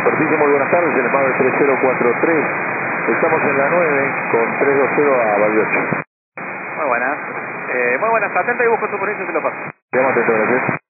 Superficie, muy buenas tardes, el MAVE 3043. Estamos en la 9 con 320 a Bariloche. Muy buenas. Muy buenas, atenta y busco su permiso y se lo paso. Quedamos atentos, gracias.